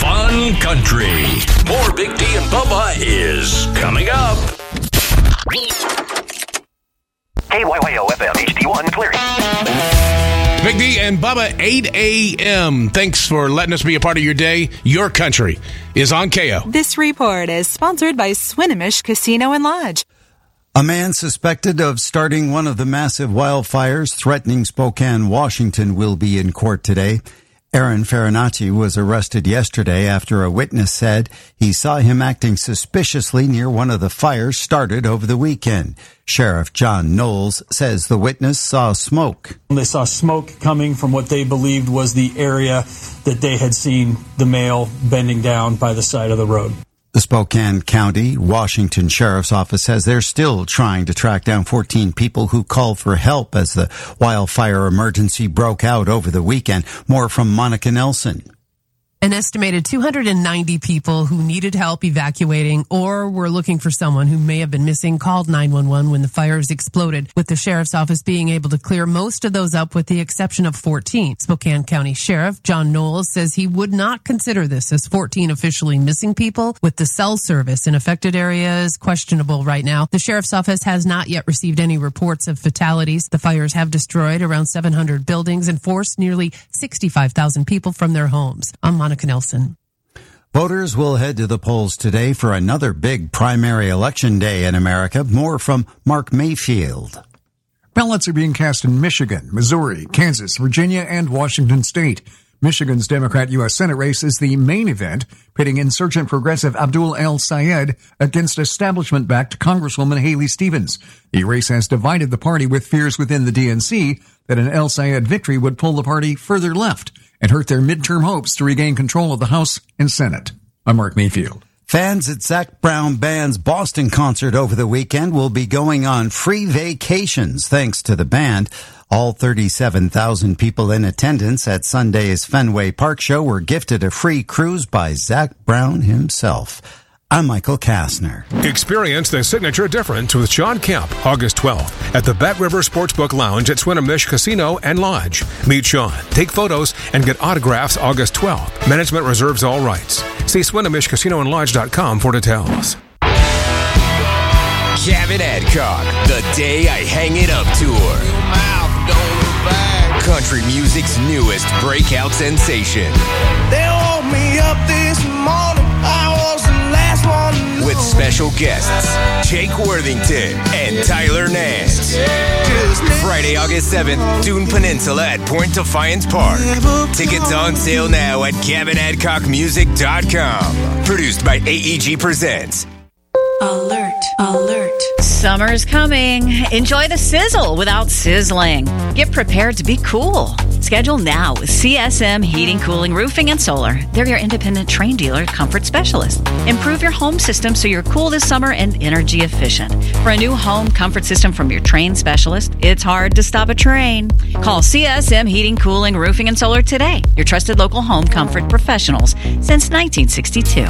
Fun Country. More Big D and Bubba is coming up. KYYO FM HD1 clearing. Big D and Bubba, 8 a.m. Thanks for letting us be a part of your day. Your Country is on KO. This report is sponsored by Swinomish Casino and Lodge. A man suspected of starting one of the massive wildfires threatening Spokane, Washington, will be in court today. Aaron Farinacci was arrested yesterday after a witness said he saw him acting suspiciously near one of the fires started over the weekend. Sheriff John Knowles says the witness saw smoke. They saw smoke coming from what they believed was the area that they had seen the male bending down by the side of the road. The Spokane County, Washington Sheriff's Office says they're still trying to track down 14 people who called for help as the wildfire emergency broke out over the weekend. More from Monica Nelson. An estimated 290 people who needed help evacuating or were looking for someone who may have been missing called 911 when the fires exploded, with the sheriff's office being able to clear most of those up with the exception of 14. Spokane County Sheriff John Knowles says he would not consider this as 14 officially missing people, with the cell service in affected areas questionable right now. The sheriff's office has not yet received any reports of fatalities. The fires have destroyed around 700 buildings and forced nearly 65,000 people from their homes. I'm Monica Nelson. Voters will head to the polls today for another big primary election day in America. More from Mark Mayfield. Ballots are being cast in Michigan, Missouri, Kansas, Virginia, and Washington State. Michigan's Democrat U.S. Senate race is the main event, pitting insurgent progressive Abdul El-Sayed against establishment-backed Congresswoman Haley Stevens. The race has divided the party, with fears within the DNC that an El-Sayed victory would pull the party further left and hurt their midterm hopes to regain control of the House and Senate. I'm Mark Mayfield. Fans at Zac Brown Band's Boston concert over the weekend will be going on free vacations thanks to the band. All 37,000 people in attendance at Sunday's Fenway Park show were gifted a free cruise by Zac Brown himself. I'm Michael Kastner. Experience the signature difference with Sean Kemp, August 12th, at the Bet River Sportsbook Lounge at Swinomish Casino and Lodge. Meet Sean, take photos, and get autographs August 12th. Management reserves all rights. See SwinomishCasinoandLodge.com for details. Gavin Adcock, The Day I Hang It Up Tour. Country music's newest breakout sensation. They woke me up this morning. I was the last one. With special guests Jake Worthington and Tyler Nance. Friday, August 7th, Dune Peninsula at Point Defiance Park. Tickets on sale now at GavinAdcockMusic.com. Produced by AEG Presents. Alert, alert. Summer's coming. Enjoy the sizzle without sizzling. Get prepared to be cool. Schedule now with CSM Heating, Cooling, Roofing, and Solar. They're your independent Trane dealer comfort specialist. Improve your home system so you're cool this summer and energy efficient. For a new home comfort system from your Trane specialist, it's hard to stop a train. Call CSM Heating, Cooling, Roofing, and Solar today. Your trusted local home comfort professionals since 1962.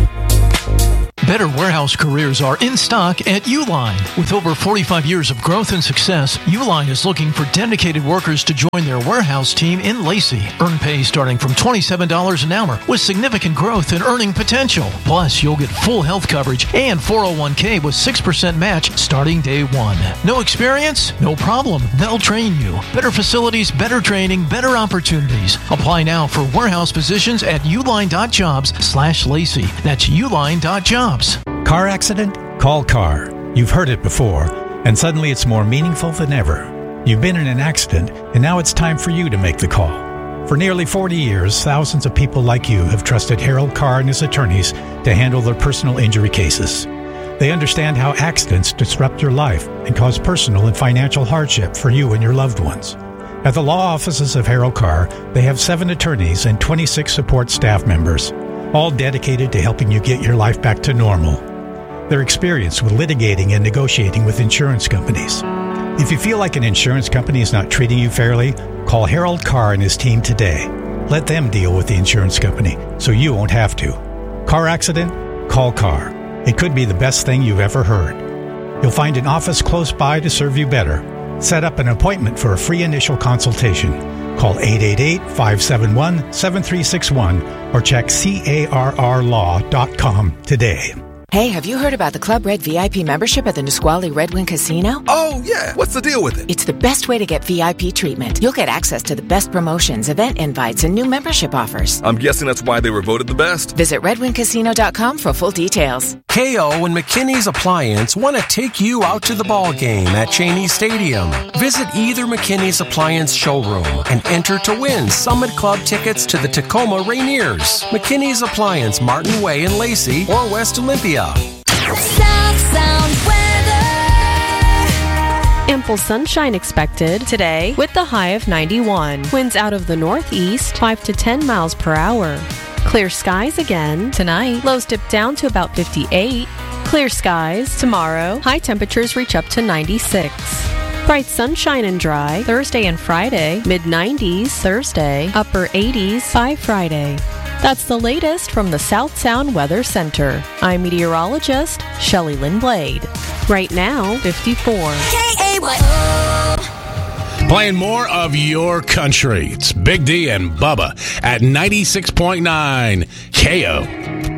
Better warehouse careers are in stock at Uline. With over 45 years of growth and success, Uline is looking for dedicated workers to join their warehouse team in Lacey. Earn pay starting from $27 an hour with significant growth and earning potential. Plus, you'll get full health coverage and 401k with 6% match starting day one. No experience? No problem. They'll train you. Better facilities, better training, better opportunities. Apply now for warehouse positions at uline.jobs/Lacey. That's uline.jobs. Car accident? Call CAR. You've heard it before, and suddenly it's more meaningful than ever. You've been in an accident, and now it's time for you to make the call. For nearly 40 years, thousands of people like you have trusted Harold Carr and his attorneys to handle their personal injury cases. They understand how accidents disrupt your life and cause personal and financial hardship for you and your loved ones. At the law offices of Harold Carr, they have 7 attorneys and 26 support staff members, all dedicated to helping you get your life back to normal. They're experienced with litigating and negotiating with insurance companies. If you feel like an insurance company is not treating you fairly, call Harold Carr and his team today. Let them deal with the insurance company so you won't have to. Car accident? Call Carr. It could be the best thing you've ever heard. You'll find an office close by to serve you better. Set up an appointment for a free initial consultation. Call 888-571-7361 or check carrlaw.com today. Hey, have you heard about the Club Red VIP membership at the Nisqually Red Wing Casino? Oh, yeah. What's the deal with it? It's the best way to get VIP treatment. You'll get access to the best promotions, event invites, and new membership offers. I'm guessing that's why they were voted the best. Visit redwingcasino.com for full details. KO and McKinney's Appliance want to take you out to the ball game at Cheney Stadium. Visit either McKinney's Appliance showroom and enter to win Summit Club tickets to the Tacoma Rainiers, McKinney's Appliance, Martin Way in Lacey, or West Olympia. South Sound weather. Ample sunshine expected today with the high of 91. Winds out of the northeast 5 to 10 miles per hour. Clear skies again tonight. Lows dip down to about 58. Clear skies tomorrow. High temperatures reach up to 96. Bright sunshine and dry Thursday and Friday. Mid-90s Thursday. Upper 80s by Friday. That's the latest from the South Sound Weather Center. I'm meteorologist Shelley Lynn Blade. Right now, 54. KAYO. Playing more of your country. It's Big D and Bubba at 96.9 KO.